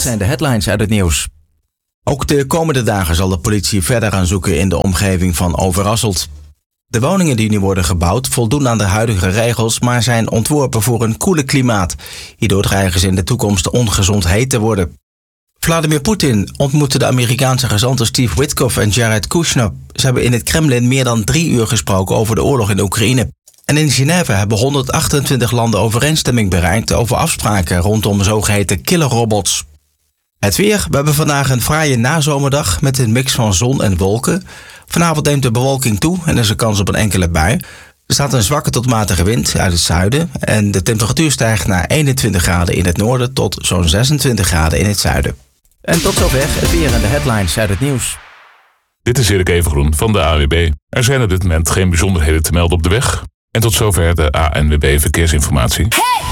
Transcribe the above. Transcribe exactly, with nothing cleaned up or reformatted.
zijn de headlines uit het nieuws. Ook de komende dagen zal de politie verder gaan zoeken in de omgeving van Overasselt. De woningen die nu worden gebouwd voldoen aan de huidige regels, maar zijn ontworpen voor een koele klimaat. Hierdoor dreigen ze in de toekomst ongezond heet te worden. Vladimir Poetin ontmoette de Amerikaanse gezanten Steve Witkoff en Jared Kushner. Ze hebben in het Kremlin meer dan drie uur gesproken over de oorlog in Oekraïne. En in Genève hebben honderdachtentwintig landen overeenstemming bereikt over afspraken rondom zogeheten killerrobots. Het weer. We hebben vandaag een fraaie nazomerdag met een mix van zon en wolken. Vanavond neemt de bewolking toe en er is een kans op een enkele bui. Er staat een zwakke tot matige wind uit het zuiden en de temperatuur stijgt naar eenentwintig graden in het noorden tot zo'n zesentwintig graden in het zuiden. En tot zover het weer en de headlines uit het nieuws. Dit is Erik Evengroen van de A N W B. Er zijn op dit moment geen bijzonderheden te melden op de weg. En tot zover de A N W B Verkeersinformatie. Hey!